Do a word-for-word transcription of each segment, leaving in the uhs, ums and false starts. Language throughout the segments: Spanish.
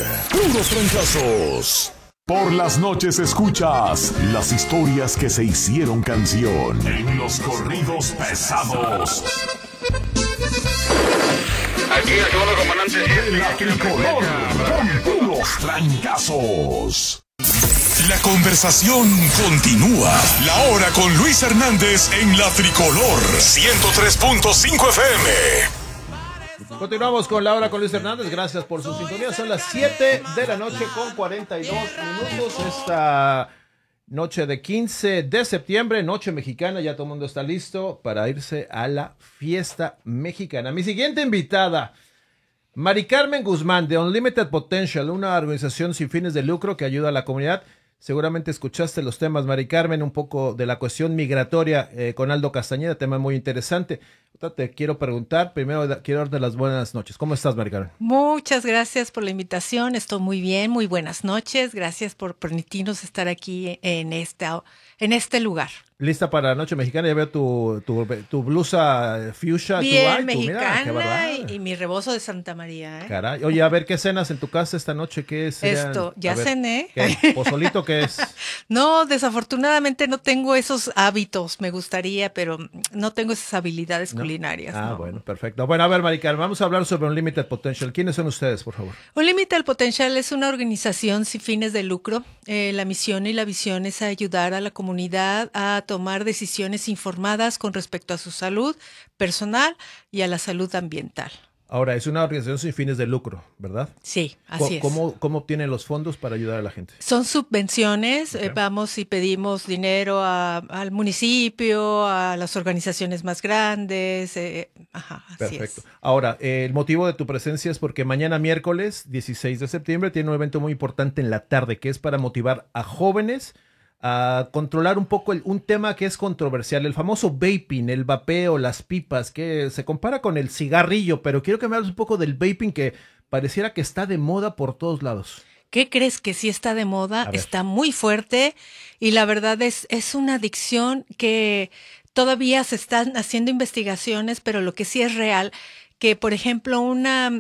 Puros trancazos. Por las noches escuchas las historias que se hicieron canción en los corridos pesados. Aquí el segundo comandante. La tricolor con puros trancazos. La conversación continúa. La hora con Luis Hernández en La Tricolor ciento tres punto cinco F M. Continuamos con la hora con Luis Hernández. Gracias por su sintonía. Son las siete de la noche con cuarenta y dos minutos. Esta noche de quince de septiembre, noche mexicana. Ya todo el mundo está listo para irse a la fiesta mexicana. Mi siguiente invitada, Mari Carmen Guzmán, de Unlimited Potential, una organización sin fines de lucro que ayuda a la comunidad. Seguramente escuchaste los temas, Mari Carmen, un poco de la cuestión migratoria eh, con Aldo Castañeda, tema muy interesante. Te quiero preguntar, primero quiero darte las buenas noches. ¿Cómo estás, Mari Carmen? Muchas gracias por la invitación, estoy muy bien, muy buenas noches. Gracias por permitirnos estar aquí en, esta, en este lugar. ¿Lista para la noche mexicana? Ya veo tu, tu, tu blusa fuchsia. Bien tu, ay, mexicana tu, mira, y, y mi rebozo de Santa María. ¿eh? Caray. Oye, a ver, ¿qué cenas en tu casa esta noche? ¿Qué es? Esto, ya ver, cené. ¿qué? ¿Pozolito qué es? No, desafortunadamente no tengo esos hábitos, me gustaría, pero no tengo esas habilidades ¿No? culinarias. Ah, no. bueno, perfecto. Bueno, a ver, Mari Carmen, vamos a hablar sobre Unlimited Potential. ¿Quiénes son ustedes, por favor? Unlimited Potential es una organización sin fines de lucro. Eh, la misión y la visión es ayudar a la comunidad a tomar decisiones informadas con respecto a su salud personal y a la salud ambiental. Ahora, es una organización sin fines de lucro, ¿verdad? Sí, así es. ¿Cómo, cómo obtienen los fondos para ayudar a la gente? Son subvenciones, okay. eh, vamos y pedimos dinero a, al municipio, a las organizaciones más grandes. Eh, ajá, así Perfecto. Es. Ahora, eh, el motivo de tu presencia es porque mañana miércoles dieciséis de septiembre tiene un evento muy importante en la tarde que es para motivar a jóvenes a controlar un poco el, un tema que es controversial, el famoso vaping, el vapeo, las pipas, que se compara con el cigarrillo, pero quiero que me hables un poco del vaping que pareciera que está de moda por todos lados. ¿Qué crees que sí está de moda? Está muy fuerte y la verdad es, es una adicción que todavía se están haciendo investigaciones, pero lo que sí es real, que por ejemplo una,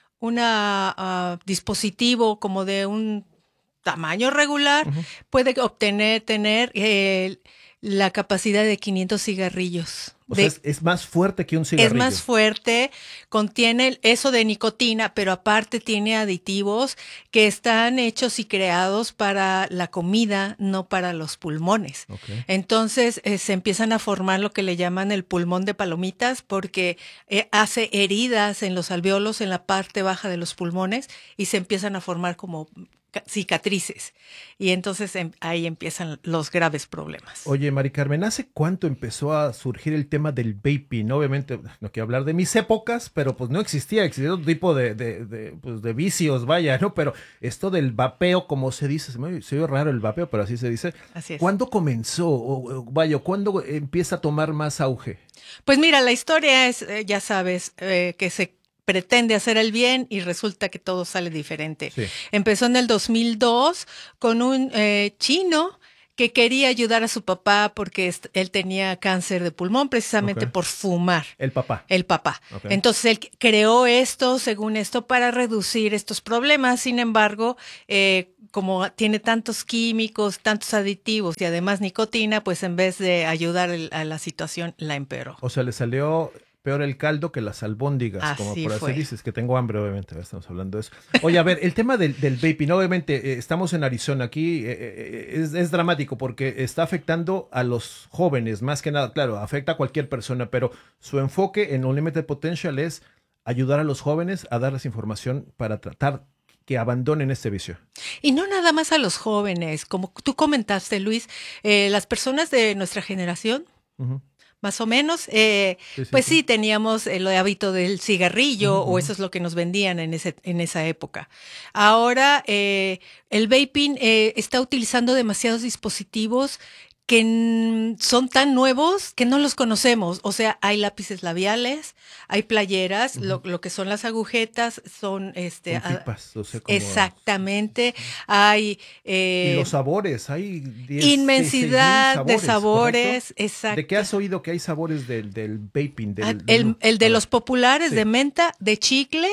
una uh, dispositivo como de un tamaño regular, uh-huh. puede obtener, tener eh, la capacidad de quinientos cigarrillos. O de, sea, es, es más fuerte que un cigarrillo. Es más fuerte, contiene eso de nicotina, pero aparte tiene aditivos que están hechos y creados para la comida, no para los pulmones. Okay. Entonces eh, se empiezan a formar lo que le llaman el pulmón de palomitas porque eh, hace heridas en los alvéolos, en la parte baja de los pulmones y se empiezan a formar como cicatrices y entonces em, ahí empiezan los graves problemas. Oye, Mari Carmen, ¿hace cuánto empezó a surgir el tema del vaping? Obviamente, no quiero hablar de mis épocas, pero pues no existía, existía otro tipo de, de, de, pues, de vicios, vaya, ¿no? Pero esto del vapeo, como se dice, se me se oye raro el vapeo, pero así se dice. Así es. ¿Cuándo comenzó? O, o, vaya, ¿cuándo empieza a tomar más auge? Pues mira, la historia es, eh, ya sabes, eh, que se pretende hacer el bien y resulta que todo sale diferente. Sí. Empezó en el dos mil dos con un eh, chino que quería ayudar a su papá porque él tenía cáncer de pulmón precisamente okay. por fumar. El papá. El papá. Okay. Entonces él creó esto, según esto, para reducir estos problemas. Sin embargo, eh, como tiene tantos químicos, tantos aditivos y además nicotina, pues en vez de ayudar a la situación, la empeoró. O sea, le salió peor el caldo que las albóndigas, así como por así fue. Dices, que tengo hambre, obviamente, estamos hablando de eso. Oye, a ver, el tema del, del vaping, obviamente, eh, estamos en Arizona, aquí eh, es, es dramático porque está afectando a los jóvenes, más que nada, claro, afecta a cualquier persona, pero su enfoque en Unlimited Potential es ayudar a los jóvenes a darles información para tratar que abandonen este vicio. Y no nada más a los jóvenes, como tú comentaste, Luis, eh, las personas de nuestra generación, uh-huh. más o menos, eh, sí, sí, pues sí, sí teníamos el hábito del cigarrillo uh-huh. o eso es lo que nos vendían en ese en esa época. Ahora eh, el vaping eh, está utilizando demasiados dispositivos que n- son tan nuevos que no los conocemos. O sea, hay lápices labiales, hay playeras, uh-huh. lo, lo que son las agujetas, son este Con pipas, o sea, como... exactamente. Hay eh, y los sabores, hay diez, inmensidad sabores, de sabores, exacto. ¿De qué has oído que hay sabores del, del vaping? Del, el, el, el de los populares, sí. de menta, de chicle,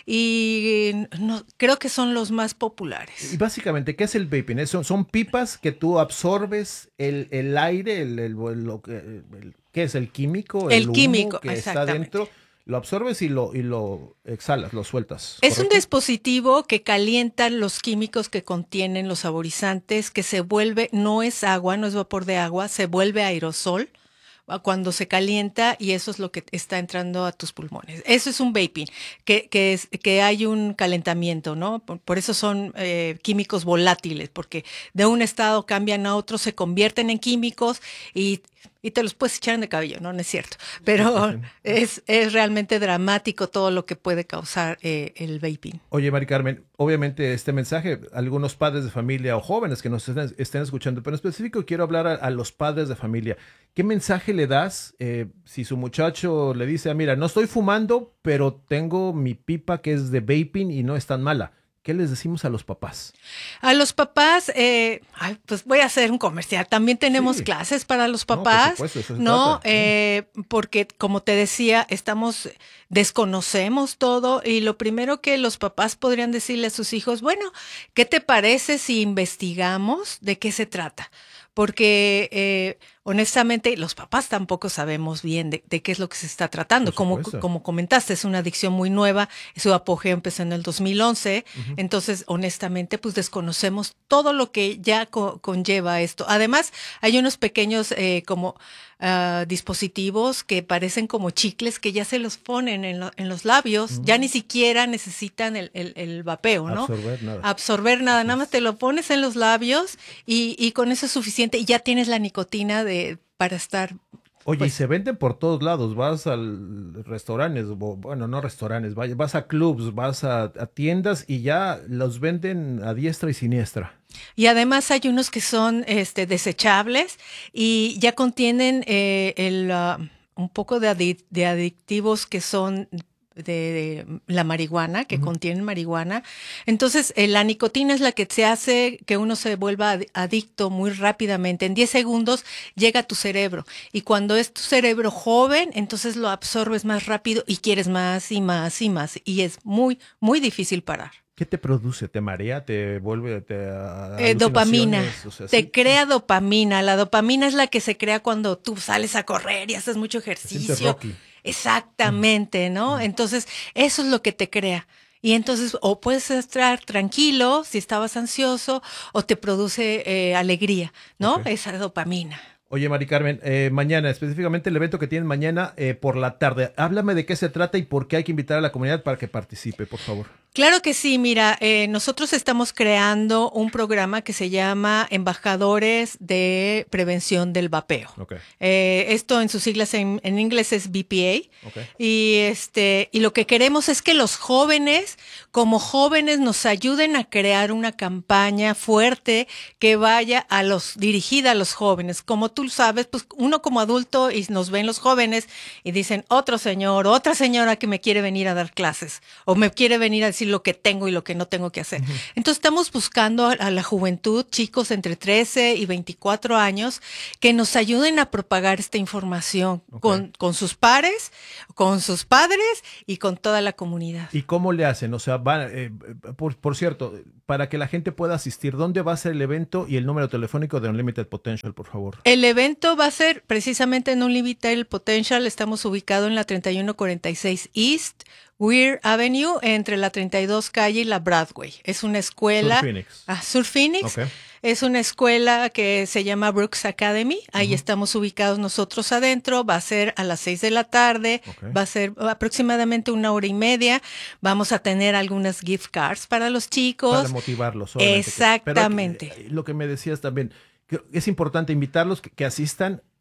y no, creo que son los más populares. Y básicamente, ¿qué es el vaping? Son, son pipas que tú absorbes el, el aire, el, el, el, lo que, el, ¿qué es? ¿El químico? El, el humo químico, que está dentro. Lo absorbes y lo, y lo exhalas, lo sueltas. Es ¿correcto? un dispositivo que calienta los químicos que contienen los saborizantes, que se vuelve, no es agua, no es vapor de agua, se vuelve aerosol cuando se calienta, y eso es lo que está entrando a tus pulmones. Eso es un vaping, que, que, es, que hay un calentamiento, ¿no? Por, por eso son eh, químicos volátiles, porque de un estado cambian a otro, se convierten en químicos y... Y te los puedes echar en el cabello, ¿no? No es cierto. Pero es, es realmente dramático todo lo que puede causar eh, el vaping. Oye, Mari Carmen, obviamente este mensaje, algunos padres de familia o jóvenes que nos estén, estén escuchando, pero en específico quiero hablar a, a los padres de familia. ¿Qué mensaje le das eh, si su muchacho le dice, ah, mira, no estoy fumando, pero tengo mi pipa que es de vaping y no es tan mala? ¿Qué les decimos a los papás? A los papás, eh, ay, pues voy a hacer un comercial. También tenemos sí. clases para los papás, no, por supuesto, eso se ¿no? Trata. Eh, porque como te decía, estamos, desconocemos todo, y lo primero que los papás podrían decirle a sus hijos, bueno, ¿qué te parece si investigamos de qué se trata? Porque eh, honestamente los papás tampoco sabemos bien de, de qué es lo que se está tratando. Como, como comentaste, es una adicción muy nueva, su apogeo empezó en el dos mil once, uh-huh. entonces honestamente pues desconocemos todo lo que ya co- conlleva esto. Además hay unos pequeños eh, como uh, dispositivos que parecen como chicles que ya se los ponen en, lo, en los labios, uh-huh. ya ni siquiera necesitan el, el, el vapeo, ¿no? Absorber nada. Absorber nada, nada más te lo pones en los labios y, y con eso es suficiente, y ya tienes la nicotina de De, para estar. Oye, pues, y se venden por todos lados. Vas a restaurantes, bueno, no restaurantes, vas a clubs, vas a, a tiendas y ya los venden a diestra y siniestra. Y además hay unos que son este, desechables y ya contienen eh, el, uh, un poco de, adic- de adictivos que son de, de la marihuana, que uh-huh. contienen marihuana. Entonces, eh, la nicotina es la que te hace que uno se vuelva adicto muy rápidamente. En diez segundos llega a tu cerebro. Y cuando es tu cerebro joven, entonces lo absorbes más rápido y quieres más y más y más. Y es muy, muy difícil parar. ¿Qué te produce? ¿Te marea? ¿Te vuelve? Te, eh, dopamina. O sea, te ¿sí? crea dopamina. La dopamina es la que se crea cuando tú sales a correr y haces mucho ejercicio. Exactamente, ¿no? Mm. Entonces, eso es lo que te crea. Y entonces, o puedes estar tranquilo si estabas ansioso, o te produce eh, alegría, ¿no? Okay. Esa dopamina. Oye, Mari Carmen, eh, mañana, específicamente el evento que tienen mañana eh, por la tarde, háblame de qué se trata y por qué hay que invitar a la comunidad para que participe, por favor. Claro que sí, mira, eh, nosotros estamos creando un programa que se llama Embajadores de Prevención del Vapeo. Okay. Eh, esto en sus siglas en, en inglés es B P A. Okay. Y, este, y lo que queremos es que los jóvenes, como jóvenes, nos ayuden a crear una campaña fuerte que vaya a los, dirigida a los jóvenes. Como tú sabes, pues uno como adulto y nos ven los jóvenes y dicen, otro señor, otra señora que me quiere venir a dar clases o me quiere venir a decir lo que tengo y lo que no tengo que hacer. Uh-huh. Entonces estamos buscando a la juventud, chicos entre trece y veinticuatro años, que nos ayuden a propagar esta información okay. con, con sus pares, con sus padres y con toda la comunidad. ¿Y cómo le hacen? O sea, va, eh, por, por cierto, para que la gente pueda asistir, ¿dónde va a ser el evento y el número telefónico de Unlimited Potential, por favor? El evento va a ser precisamente en Unlimited Potential. Estamos ubicados en la treinta y uno cuarenta y seis East Weir Avenue, entre la treinta y dos calle y la Broadway. Es una escuela. Sur Phoenix. Ah, Sur Phoenix. Okay. Es una escuela que se llama Brooks Academy. Ahí uh-huh. estamos ubicados nosotros adentro. Va a ser a las seis de la tarde. Okay. Va a ser aproximadamente una hora y media. Vamos a tener algunas gift cards para los chicos. Para motivarlos. Exactamente. Pero, eh, lo que me decías también, que es importante invitarlos que, que asistan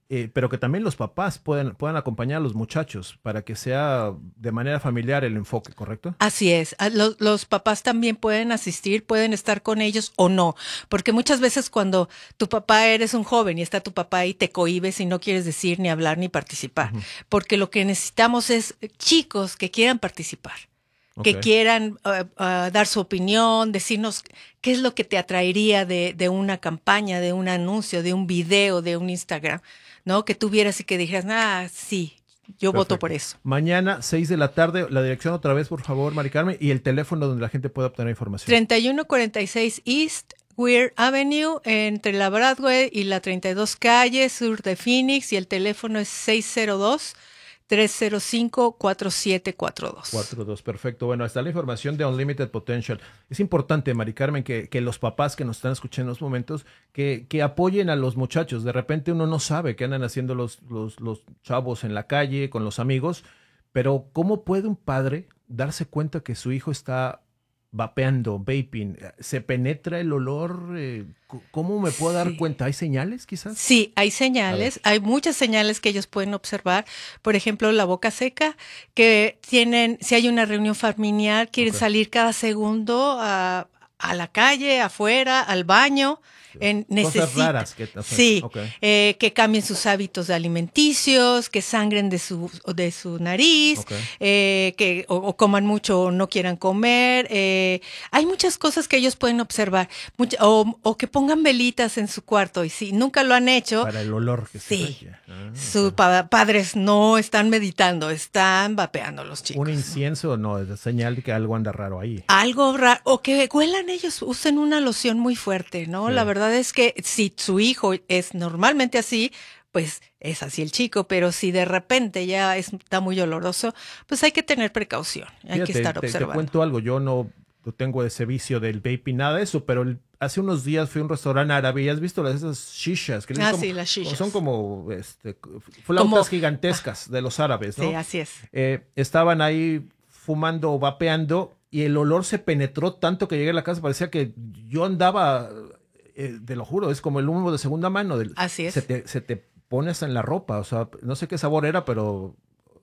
eh, pero que también los papás pueden, puedan acompañar a los muchachos para que sea de manera familiar el enfoque, ¿correcto? Así es. Los, los papás también pueden asistir, pueden estar con ellos o no, porque muchas veces cuando tu papá eres un joven y está tu papá ahí, te cohibes y no quieres decir ni hablar ni participar, uh-huh. porque lo que necesitamos es chicos que quieran participar. Okay. Que quieran uh, uh, dar su opinión, decirnos qué es lo que te atraería de, de una campaña, de un anuncio, de un video, de un Instagram, ¿no? Que tuvieras y que dijeras, ah, sí, yo Perfecto. voto por eso. Mañana, seis de la tarde, la dirección otra vez, por favor, Mari Carmen, y el teléfono donde la gente pueda obtener información. treinta y uno cuarenta y seis East Weir Avenue, entre la Broadway y la treinta y dos calle, sur de Phoenix, y el teléfono es seis cero dos, tres cero cinco, cuatro siete cuatro dos. cuatro dos, perfecto. Bueno, está la información de Unlimited Potential. Es importante, Mari Carmen, que, que los papás que nos están escuchando en los momentos, que, que apoyen a los muchachos. De repente uno no sabe qué andan haciendo los, los, los chavos en la calle, con los amigos, pero ¿cómo puede un padre darse cuenta que su hijo está vapeando, vaping? ¿Se penetra el olor? ¿Cómo me puedo dar sí. cuenta? ¿Hay señales quizás? Sí, hay señales. Hay muchas señales que ellos pueden observar. Por ejemplo, la boca seca, que tienen, si hay una reunión familiar, quieren okay. salir cada segundo a, a la calle, afuera, al baño. En, necesita, Cosas raras. Que, o sea, sí, okay. eh, que cambien sus hábitos alimenticios, que sangren de su, de su nariz, okay. eh, que o, o coman mucho o no quieran comer. Eh, hay muchas cosas que ellos pueden observar. Mucha, o, o que pongan velitas en su cuarto. Y si nunca lo han hecho. Para el olor que sí, se vaya. Ah, sus okay. pa- padres no están meditando, están vapeando los chicos. Un incienso no, es señal de que algo anda raro ahí. Algo raro. O que huelan ellos, usen una loción muy fuerte, ¿no? Sí. La verdad es que si su hijo es normalmente así, pues es así el chico, pero si de repente ya es, está muy oloroso, pues hay que tener precaución, hay Fíjate, que estar te, observando. Te cuento algo, yo no, no tengo ese vicio del vaping, nada de eso, pero el, hace unos días fui a un restaurante árabe y has visto las, esas shishas. Que ah, como, sí, las shishas. Son como este, flautas como, gigantescas ah, de los árabes, ¿no? Sí, así es. Eh, estaban ahí fumando o vapeando y el olor se penetró tanto que llegué a la casa, parecía que yo andaba... Eh, te lo juro, es como el humo de segunda mano. Del, Así es. Se te, se te pone hasta en la ropa, o sea, no sé qué sabor era, pero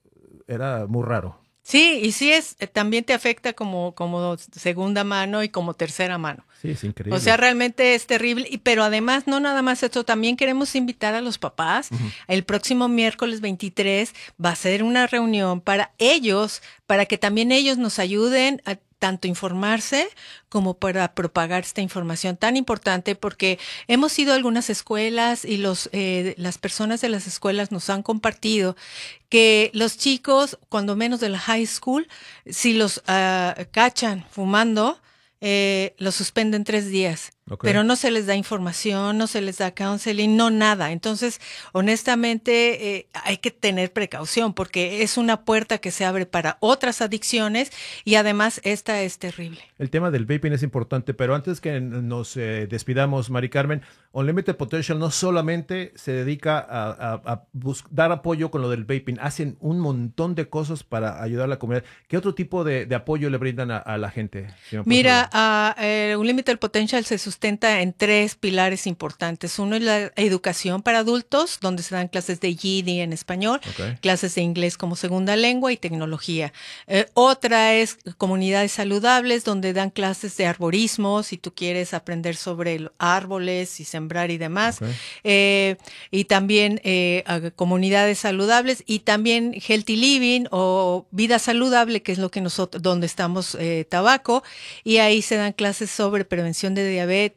era muy raro. Sí, y sí es, también te afecta como, como segunda mano y como tercera mano. Sí, es increíble. O sea, realmente es terrible, y, pero además, no nada más esto, también queremos invitar a los papás. Uh-huh. El próximo miércoles veintitrés va a ser una reunión para ellos, para que también ellos nos ayuden a tanto informarse como para propagar esta información tan importante, porque hemos ido a algunas escuelas y los eh, las personas de las escuelas nos han compartido que los chicos, cuando menos de la high school, si los uh, cachan fumando, eh, los suspenden tres días. Okay. Pero no se les da información, no se les da counseling, no nada. Entonces, honestamente, eh, hay que tener precaución porque es una puerta que se abre para otras adicciones y además esta es terrible. El tema del vaping es importante, pero antes que nos eh, despidamos, Mari Carmen, Unlimited Potential no solamente se dedica a, a, a bus- dar apoyo con lo del vaping, hacen un montón de cosas para ayudar a la comunidad. ¿Qué otro tipo de, de apoyo le brindan a, a la gente? Si Mira, uh, eh, Unlimited Potential se sustenta en tres pilares importantes. Uno es la educación para adultos, donde se dan clases de G E D en español, okay. clases de inglés como segunda lengua y tecnología. Eh, otra es comunidades saludables, donde dan clases de arborismo, si tú quieres aprender sobre árboles y sembrar y demás. Okay. Eh, y también eh, comunidades saludables y también Healthy Living o vida saludable, que es lo que nosotros, donde estamos eh, Tabaco, y ahí se dan clases sobre prevención de diabetes,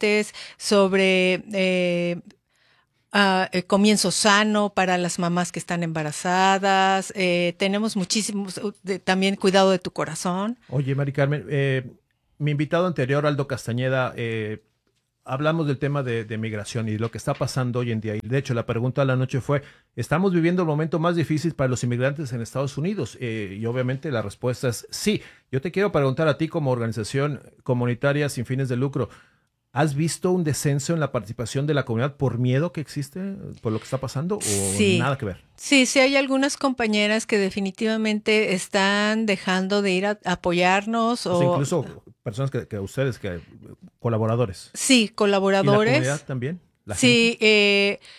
sobre eh, uh, el comienzo sano para las mamás que están embarazadas. Eh, tenemos muchísimos, de, también cuidado de tu corazón. Oye, Mari Carmen, eh, mi invitado anterior, Aldo Castañeda, eh, hablamos del tema de, de migración y lo que está pasando hoy en día. Y de hecho, la pregunta de la noche fue, ¿estamos viviendo el momento más difícil para los inmigrantes en Estados Unidos? Eh, y obviamente la respuesta es sí. Yo te quiero preguntar a ti como organización comunitaria sin fines de lucro, ¿has visto un descenso en la participación de la comunidad por miedo que existe por lo que está pasando o sí. nada que ver? Sí, sí hay algunas compañeras que definitivamente están dejando de ir a apoyarnos. O, o sea, incluso personas que, que ustedes, que colaboradores. Sí, colaboradores. ¿Y la comunidad también? ¿La sí, gente? eh,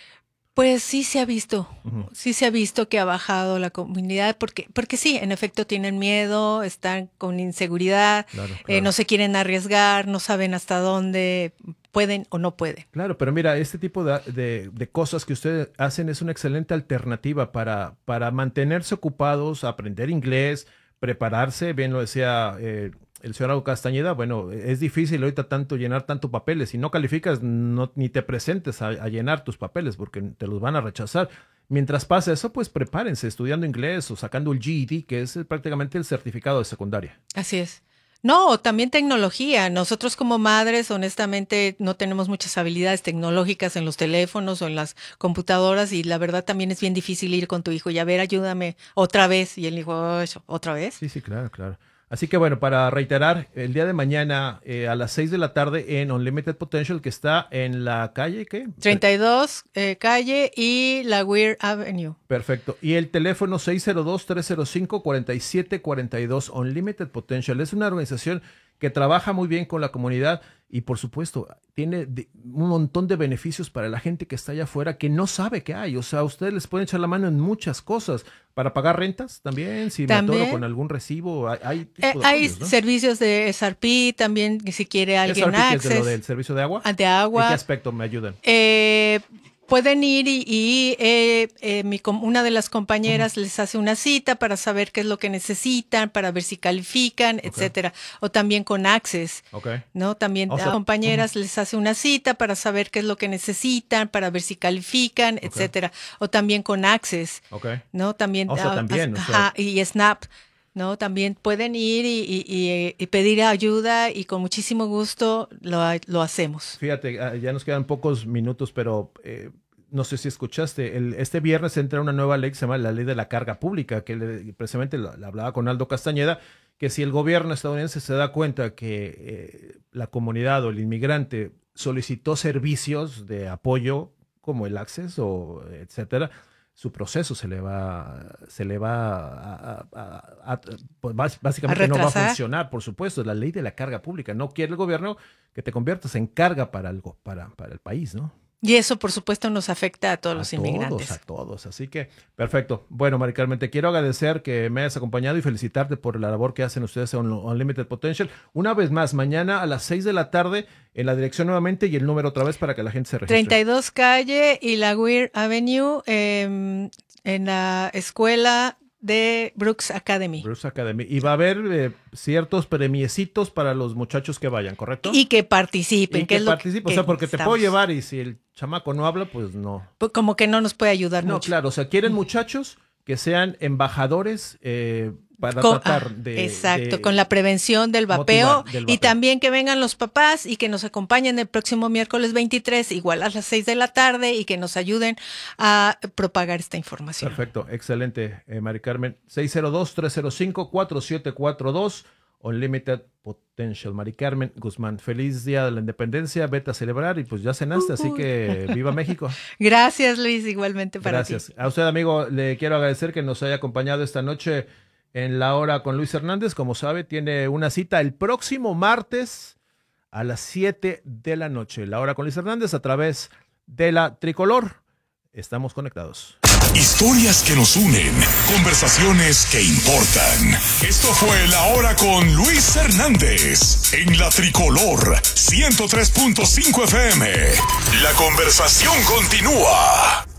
Pues sí se ha visto, uh-huh. sí se ha visto que ha bajado la comunidad, porque, porque sí, en efecto tienen miedo, están con inseguridad, claro, claro. Eh, no se quieren arriesgar, no saben hasta dónde pueden o no pueden. Claro, pero mira, este tipo de, de, de cosas que ustedes hacen es una excelente alternativa para, para mantenerse ocupados, aprender inglés, prepararse, bien lo decía eh, el señor Castañeda, bueno, es difícil ahorita tanto llenar tanto papeles. Si no calificas, no, ni te presentes a, a llenar tus papeles porque te los van a rechazar. Mientras pasa eso, pues prepárense estudiando inglés o sacando el G E D, que es prácticamente el certificado de secundaria. Así es. No, también tecnología. Nosotros como madres, honestamente, no tenemos muchas habilidades tecnológicas en los teléfonos o en las computadoras y la verdad también es bien difícil ir con tu hijo y a ver, ayúdame otra vez. Y él dijo, oh, ¿otra vez? Sí, sí, claro, claro. Así que bueno, para reiterar, el día de mañana eh, a las seis de la tarde en Unlimited Potential, que está en la calle, ¿qué? treinta y dos eh, calle y la Weir Avenue. Perfecto. Y el teléfono seis cero dos, tres cero cinco, cuatro siete cuatro dos, Unlimited Potential. Es una organización que trabaja muy bien con la comunidad y, por supuesto, tiene de, un montón de beneficios para la gente que está allá afuera que no sabe qué hay. O sea, ustedes les pueden echar la mano en muchas cosas. Para pagar rentas también, si ¿También? me atoro con algún recibo. Hay, hay, tipo eh, de hay apoyos, ¿no? servicios de S R P también, si quiere alguien S R P, access. ¿qué es de lo del servicio de agua? De agua. ¿En qué aspecto me ayudan? Eh... Pueden ir y, y eh, eh, mi, una de las compañeras uh-huh. les hace una cita para saber qué es lo que necesitan, para ver si califican, okay. etcétera. O también con Access, okay. ¿no? También o sea, a compañeras uh-huh. les hace una cita para saber qué es lo que necesitan, para ver si califican, okay. etcétera. O también con Access, okay. ¿no? También, o sea, uh, también, uh, o sea. y Snap. No, también pueden ir y, y, y, y pedir ayuda y con muchísimo gusto lo, lo hacemos. Fíjate, ya nos quedan pocos minutos, pero eh, no sé si escuchaste, el, este viernes entra una nueva ley que se llama la Ley de la Carga Pública, que le, precisamente la, la hablaba con Aldo Castañeda, que si el gobierno estadounidense se da cuenta que eh, la comunidad o el inmigrante solicitó servicios de apoyo como el Access o etcétera, su proceso se le va, se le va a, a, a, a pues básicamente ¿A no va a funcionar, por supuesto, es la ley de la carga pública. No quiere el gobierno que te conviertas en carga para algo, para, para el país, ¿no? Y eso, por supuesto, nos afecta a todos a los todos, inmigrantes. A todos, así que perfecto. Bueno, Mari Carmen, te quiero agradecer que me hayas acompañado y felicitarte por la labor que hacen ustedes en Unlimited Potential. Una vez más, mañana a las seis de la tarde en la dirección nuevamente y el número otra vez para que la gente se registre. treinta y dos calle y la Weir Avenue eh, en la escuela de Brooks Academy. Brooks Academy. Y va a haber eh, ciertos premiecitos para los muchachos que vayan, ¿correcto? Y que participen. Y que, que participen, es o sea, porque estamos. te puedo llevar y si el chamaco no habla, pues no. Como que no nos puede ayudar no, mucho. No, claro, o sea, quieren muchachos que sean embajadores eh, para con, tratar ah, de... Exacto, de con la prevención del vapeo, del vapeo. Y también que vengan los papás y que nos acompañen el próximo miércoles veintitrés, igual a las seis de la tarde, y que nos ayuden a propagar esta información. Perfecto, excelente, eh, Mari Carmen. seis cero dos, tres cero cinco, cuatro siete cuatro dos, Unlimited Potential. Mari Carmen Guzmán, feliz Día de la Independencia, vete a celebrar y pues ya cenaste, uh, así que viva México. Gracias, Luis, igualmente para Gracias. ti. A usted, amigo, le quiero agradecer que nos haya acompañado esta noche en La Hora con Luis Hernández. Como sabe, tiene una cita el próximo martes a las siete de la noche. La Hora con Luis Hernández a través de la Tricolor. Estamos conectados. Historias que nos unen, conversaciones que importan. Esto fue La Hora con Luis Hernández en la Tricolor ciento tres punto cinco F M. La conversación continúa.